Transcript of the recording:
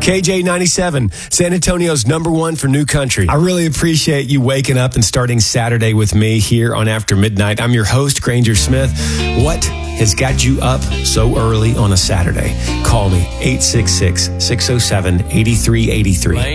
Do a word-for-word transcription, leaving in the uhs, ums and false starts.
K J ninety-seven, San Antonio's number one for new country. I really appreciate you waking up and starting Saturday with me here on After Midnight. I'm your host, Granger Smith. What has got you up so early on a Saturday? Call me, eight six six, six oh seven, eight three eight three.